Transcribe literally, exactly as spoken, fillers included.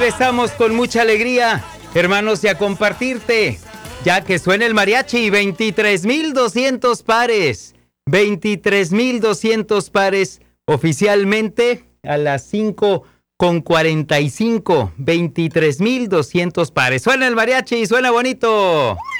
Regresamos con mucha alegría, hermanos, y a compartirte, ya que suena el mariachi. Veintitrés mil doscientos pares, veintitrés mil doscientos pares oficialmente a las cinco con cuarenta y cinco. Veintitrés mil doscientos pares. Suena el mariachi y suena bonito.